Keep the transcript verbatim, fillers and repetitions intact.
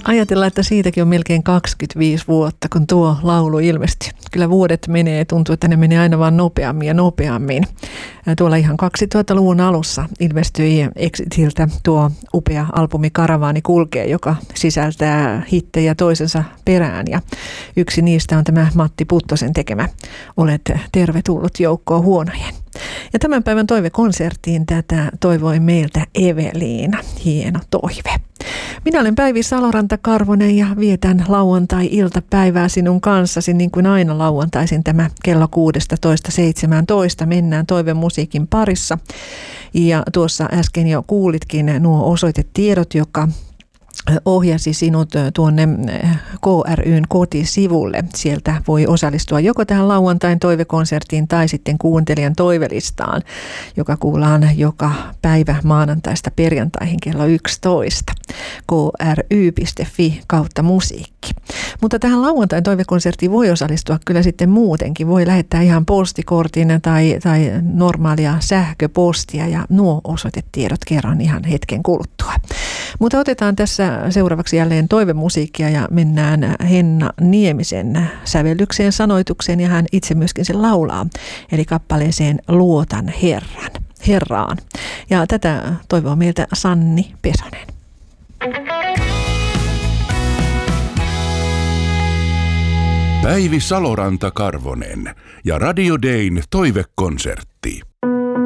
Ajatellaan, että siitäkin on melkein kaksikymmentäviisi vuotta, kun tuo laulu ilmestyi. Kyllä vuodet menee, tuntuu, että ne menee aina vaan nopeammin ja nopeammin. Tuolla ihan kaksituhattaluvun alussa ilmestyi Exitiltä tuo upea albumi Karavaani kulkee, joka sisältää hittejä toisensa perään. Ja yksi niistä on tämä Matti Puttosen tekemä Olet tervetullut joukkoon huonojen. Ja tämän päivän toivekonserttiin tätä toivoi meiltä Eveliina. Hieno toive. Minä olen Päivi Saloranta-Karvonen ja vietän lauantai-iltapäivää sinun kanssasi niin kuin aina lauantaisin tämä kello kuusitoista seitsemäntoista. Mennään toivemusiikin parissa. Ja tuossa äsken jo kuulitkin nuo osoitetiedot, joka ohjasi sinut tuonne K ry:n kotisivulle. Sieltä voi osallistua joko tähän lauantain toivekonserttiin tai sitten kuuntelijan toivelistaan, joka kuullaan joka päivä maanantaista perjantaihin kello yksitoista. k r y piste f i kautta musiikki. Mutta tähän lauantain toivekonserttiin voi osallistua kyllä sitten muutenkin. Voi lähettää ihan postikortin tai, tai normaalia sähköpostia ja nuo osoitetiedot kerran ihan hetken kuluttua. Mutta otetaan tässä seuraavaksi jälleen toivemusiikkia ja mennään Henna Niemisen sävellykseen, sanoitukseen ja hän itse myöskin sen laulaa. Eli kappaleeseen Luotan Herran, Herraan. Ja tätä toivoo meiltä Sanni Pesonen. Päivi Saloranta-Karvonen ja Radio Dayn toivekonsertti.